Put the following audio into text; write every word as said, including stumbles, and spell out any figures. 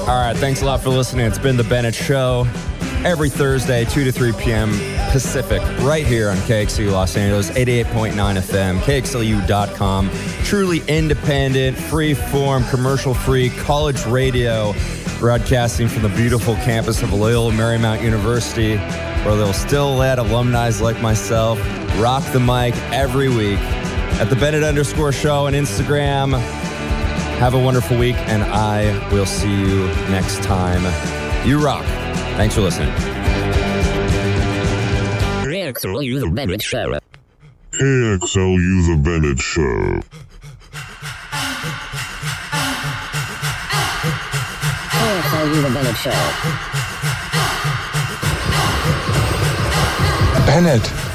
All right, thanks a lot for listening. It's been The Bennett Show. Every Thursday, two to three p.m. Pacific, right here on K X L U Los Angeles, eighty-eight point nine F M, K X L U dot com. Truly independent, free-form, commercial-free college radio, broadcasting from the beautiful campus of Loyola Marymount University, where they'll still let alumni like myself rock the mic every week. At the Bennett underscore show on Instagram. Have a wonderful week, and I will see you next time. You rock. Thanks for listening. K X L U The Bennett Show. K X L U The Bennett Show. K X L U The Bennett Show. Bennett.